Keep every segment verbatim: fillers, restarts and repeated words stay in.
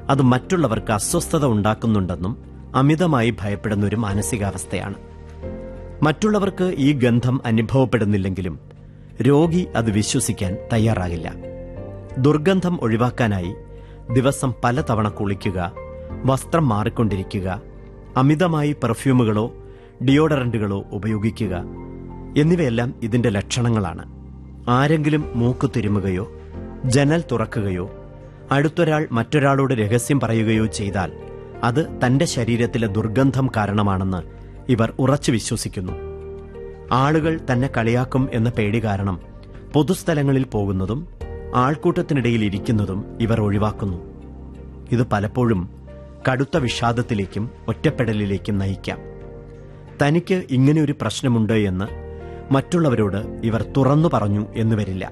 അത് മറ്റുള്ളവർക്ക് അസ്വസ്ഥത ഉണ്ടാക്കുന്നുണ്ടെന്നും അമിതമായി ഭയപ്പെടുന്ന ഒരു മാനസികാവസ്ഥയാണ്. മറ്റുള്ളവർക്ക് ഈ ഗന്ധം അനുഭവപ്പെടുന്നില്ലെങ്കിലും രോഗി അത് വിശ്വസിക്കാൻ തയ്യാറാകില്ല. ദുർഗന്ധം ഒഴിവാക്കാനായി ദിവസം പലതവണ കുളിക്കുക, വസ്ത്രം മാറിക്കൊണ്ടിരിക്കുക, അമിതമായി പെർഫ്യൂമുകളോ ഡിയോഡറന്റുകളോ ഉപയോഗിക്കുക എന്നിവയെല്ലാം ഇതിന്റെ ലക്ഷണങ്ങളാണ്. ആരെങ്കിലും മൂക്ക് തിരുമുകയോ ജനൽ തുറക്കുകയോ അടുത്തൊരാൾ മറ്റൊരാളോട് രഹസ്യം പറയുകയോ ചെയ്താൽ അത് തന്റെ ശരീരത്തിലെ ദുർഗന്ധം കാരണമാണെന്ന് ഇവർ ഉറച്ചു വിശ്വസിക്കുന്നു. ആളുകൾ തന്നെ കളിയാക്കും എന്ന പേടി കാരണം പൊതുസ്ഥലങ്ങളിൽ പോകുന്നതും ആൾക്കൂട്ടത്തിനിടയിൽ ഇരിക്കുന്നതും ഇവർ ഒഴിവാക്കുന്നു. ഇത് പലപ്പോഴും കടുത്ത വിഷാദത്തിലേക്കും ഒറ്റപ്പെടലിലേക്കും നയിക്കാം. തനിക്ക് ഇങ്ങനെയൊരു പ്രശ്നമുണ്ട് എന്ന് മറ്റുള്ളവരോട് ഇവർ തുറന്നു പറഞ്ഞു എന്ന് വരില്ല.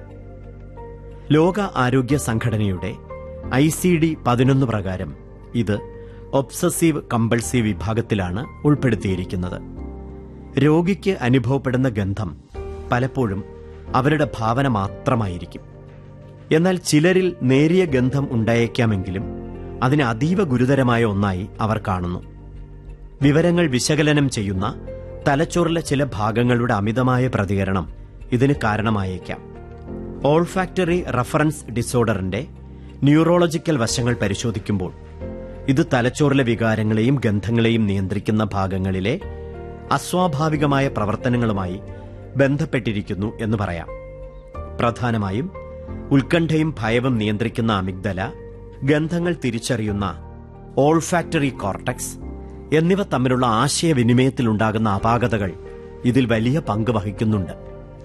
ലോക ആരോഗ്യ സംഘടനയുടെ ഐ സി ഡി പതിനൊന്ന് പ്രകാരം ഇത് ഒബ്സസീവ് കമ്പൾസീവ് വിഭാഗത്തിലാണ് ഉൾപ്പെടുത്തിയിരിക്കുന്നത്. രോഗിക്ക് അനുഭവപ്പെടുന്ന ഗന്ധം പലപ്പോഴും അവരുടെ ഭാവന മാത്രമായിരിക്കും. എന്നാൽ ചിലരിൽ നേരിയ ഗന്ധം ഉണ്ടായേക്കാമെങ്കിലും അതിന് അതീവ ഗുരുതരമായ ഒന്നായി അവർ കാണുന്നു. വിവരങ്ങൾ വിശകലനം ചെയ്യുന്ന തലച്ചോറിലെ ചില ഭാഗങ്ങളുടെ അമിതമായ പ്രതികരണം ഇതിന് കാരണമായേക്കാം. ഓൾഫാക്ടറി റഫറൻസ് ഡിസോർഡറിന്റെ ന്യൂറോളജിക്കൽ വശങ്ങൾ പരിശോധിക്കുമ്പോൾ ഇത് തലച്ചോറിലെ വികാരങ്ങളെയും ഗന്ധങ്ങളെയും നിയന്ത്രിക്കുന്ന ഭാഗങ്ങളിലെ അസ്വാഭാവികമായ പ്രവർത്തനങ്ങളുമായി ബന്ധപ്പെട്ടിരിക്കുന്നു എന്ന് പറയാം. പ്രധാനമായും ഉത്കണ്ഠയും ഭയവും നിയന്ത്രിക്കുന്ന അമിഗ്ദല, ഗന്ധങ്ങൾ തിരിച്ചറിയുന്ന ഓൾഫാക്ടറി കോർട്ടക്സ് എന്നിവ തമ്മിലുള്ള ആശയവിനിമയത്തിലുണ്ടാകുന്ന അപാകതകൾ ഇതിൽ വലിയ പങ്ക് വഹിക്കുന്നുണ്ട്.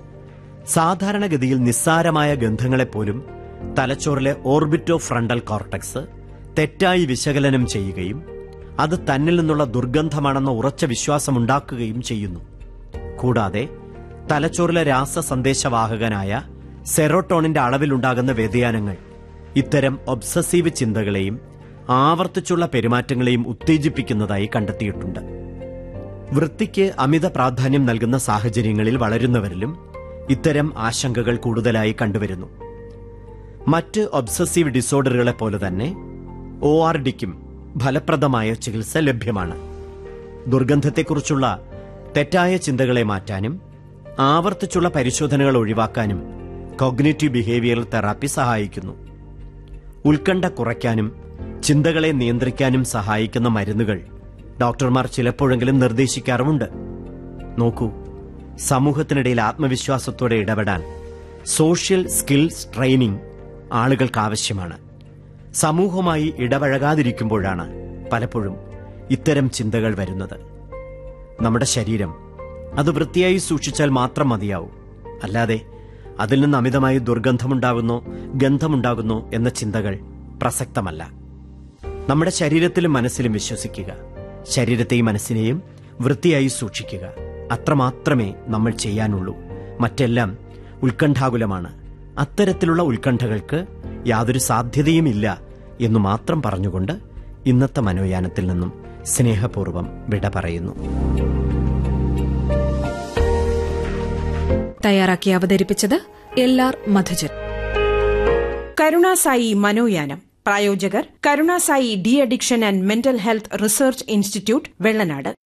സാധാരണഗതിയിൽ നിസ്സാരമായ ഗന്ധങ്ങളെപ്പോലും തലച്ചോറിലെ ഓർബിറ്റോ ഫ്രണ്ടൽ കോർട്ടക്സ് തെറ്റായി വിശകലനം ചെയ്യുകയും അത് തന്നിൽ നിന്നുള്ള ദുർഗന്ധമാണെന്ന ഉറച്ച വിശ്വാസമുണ്ടാക്കുകയും ചെയ്യുന്നു. കൂടാതെ തലച്ചോറിലെ രാസസന്ദേശവാഹകനായ സെറോട്ടോണിന്റെ അളവിലുണ്ടാകുന്ന വ്യതിയാനങ്ങൾ ഇത്തരം ഒബ്സസീവ് ചിന്തകളെയും ആവർത്തിച്ചുള്ള പെരുമാറ്റങ്ങളെയും ഉത്തേജിപ്പിക്കുന്നതായി കണ്ടെത്തിയിട്ടുണ്ട്. വൃത്തിക്ക് അമിത പ്രാധാന്യം നൽകുന്ന സാഹചര്യങ്ങളിൽ വളരുന്നവരിലും ഇത്തരം ആശങ്കകൾ കൂടുതലായി കണ്ടുവരുന്നു. മറ്റ് ഒബ്സസീവ് ഡിസോർഡറുകളെ പോലെ തന്നെ ഒ ആർ ഡിക്കും ഫലപ്രദമായ ചികിത്സ ലഭ്യമാണ്. ദുർഗന്ധത്തെക്കുറിച്ചുള്ള തെറ്റായ ചിന്തകളെ മാറ്റാനും ആവർത്തിച്ചുള്ള പരിശോധനകൾ ഒഴിവാക്കാനും കോഗ്നിറ്റീവ് ബിഹേവിയറൽ തെറാപ്പി സഹായിക്കുന്നു. ഉത്കണ്ഠ കുറയ്ക്കാനും ചിന്തകളെ നിയന്ത്രിക്കാനും സഹായിക്കുന്ന മരുന്നുകൾ ഡോക്ടർമാർ ചിലപ്പോഴെങ്കിലും നിർദ്ദേശിക്കാറുമുണ്ട്. നോക്കൂ, സമൂഹത്തിനിടയിൽ ആത്മവിശ്വാസത്തോടെ ഇടപെടാൻ സോഷ്യൽ സ്കിൽസ് ട്രെയിനിംഗ് ആളുകൾക്ക് ആവശ്യമാണ്. സമൂഹവുമായി ഇടപഴകാതിരിക്കുമ്പോഴാണ് പലപ്പോഴും ഇത്തരം ചിന്തകൾ വരുന്നത്. നമ്മുടെ ശരീരം അത് വൃത്തിയായി സൂക്ഷിച്ചാൽ മാത്രം മതിയാവും. അല്ലാതെ അതിൽ നിന്ന് അമിതമായി ദുർഗന്ധമുണ്ടാകുന്നോ ഗന്ധമുണ്ടാകുന്നോ എന്ന ചിന്തകൾ പ്രസക്തമല്ല. നമ്മുടെ ശരീരത്തിലും മനസ്സിലും വിശ്വസിക്കുക. ശരീരത്തെയും മനസ്സിനെയും വൃത്തിയായി സൂക്ഷിക്കുക. അത്രമാത്രമേ നമ്മൾ ചെയ്യാനുള്ളൂ. മറ്റെല്ലാം ഉത്കണ്ഠാകുലമാണ്. അത്തരത്തിലുള്ള ഉത്കണ്ഠകൾക്ക് യാതൊരു സാധ്യതയുമില്ല എന്നു മാത്രം പറഞ്ഞുകൊണ്ട് ഇന്നത്തെ മനോയാനത്തിൽ നിന്നും സ്നേഹപൂർവ്വം വിട പറയുന്നു. തയ്യാറാക്കി അവതരിപ്പിച്ചത് എൽ ആർ മധുജൻ. കരുണാസായി മനോയാനം പ്രായോജകർ Karunasai de addiction and mental health research institute, Vellanad.